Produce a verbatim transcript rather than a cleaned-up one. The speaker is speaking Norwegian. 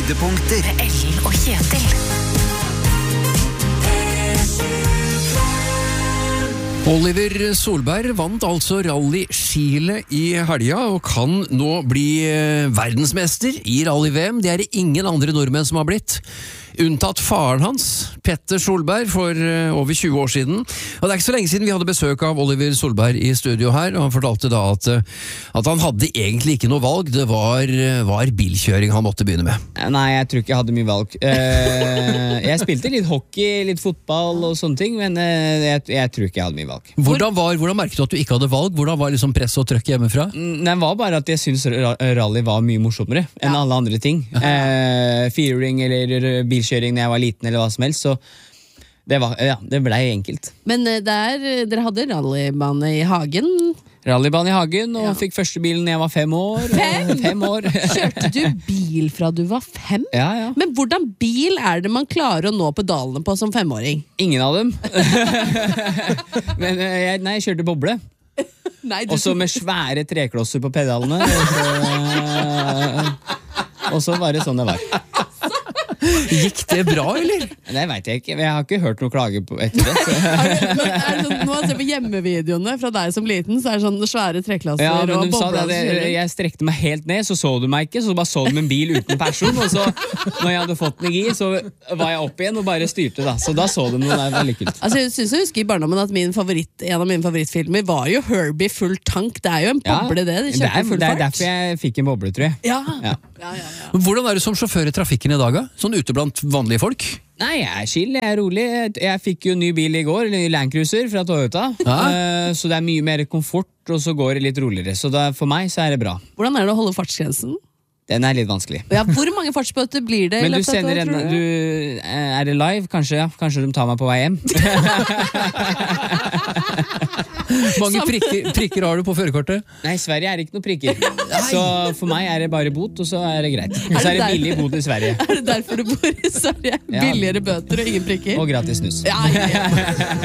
Høydepunkter. Ellen og Kjetil. Oliver Solberg vant altså Rally Chile i helga, og kan nå bli verdensmester i Rally-V M. Det er det ingen andre nordmenn som har blitt. Unntatt faren hans, Petter Solberg, for over tjue år siden. Og det er ikke så lenge siden vi hadde besøk av Oliver Solberg i studio her, og han fortalte da at, at han hadde egentlig ikke noe valg. Det var, var bilkjøring han måtte begynne med. Nei, jeg tror ikke jeg hadde mye valg. Eh, jeg spilte litt hockey, litt fotball og sånne ting, men eh, jeg, jeg tror ikke jeg hadde mye valg. Hvordan, var, hvordan merket du at du ikke hadde valg? Hvordan var liksom press og trøkk hjemmefra? Det var bare at jeg synes rally var mye morsommere enn alle andre ting. Eh, Fearing eller bilkjøring når jeg var liten eller hva som helst, så det, var, ja, det ble enkelt. Men der, dere hadde rallybane i hagen? Rallybane i hagen, og ja. Fikk første bilen når jeg var fem år. Fem? fem år. Kjørte du bil fra du var fem? Ja, ja. Men hvordan bil er det man klarer å nå pedalene på som femåring? Ingen av dem. Men jeg, nei, jeg kjørte boble. Og så med svære treklosser på pedalene. Og så, og så var det sånn det var. Gikk det bra, eller? Det vet jeg ikke. Jeg har ikke hørt noe klage på etter det. Så. er det, er det sånn, nå ser jeg på hjemmevideoene fra deg som liten, så er det sånn svære treklasser ja, men og du sa bobler. det, det, jeg strekte meg helt ned, så så du meg ikke, så bare så du med en bil uten person, og så når jeg hadde fått den i gir, så var jeg opp igjen og bare styrte da. Så da så du noe der veldig kult. Altså, jeg synes jeg husker i barndommen at min favoritt, en av mine favorittfilmer var jo Herbie full tank. Det er jo en boble, det. De det, er, full det er fart. derfor jeg fikk en boble, tror jeg. Ja. Ja. Ja, ja, ja. Hvordan er du som sjåfør i trafikken i dag, da? Sånn ute blant vanlige folk? Nei, jeg er chill, jeg er rolig. Jeg fikk jo en ny bil i går, en ny Land Cruiser fra Toyota. Ja. Uh, så det er mye mer komfort, og så går det litt roligere. Så da, for meg så er det bra. Hvordan er det å holde fartsgrensen? Den er litt vanskelig. Ja, hvor mange fartsbøter blir det? Men i du løpet av sender et år, en, tror du? du, er det live? Kanskje, ja. Kanskje de tar meg på vei hjem. Mange prikker, prikker har du på førerkortet? Nei, i Sverige er det ikke noe prikker. Så for meg er det bare bot, og så er det greit. Så er det billig bot i Sverige. Er det derfor du bor i Sverige? Ja. Billigere bøter og ingen prikker? Og gratis snus. Ja, ja, ja.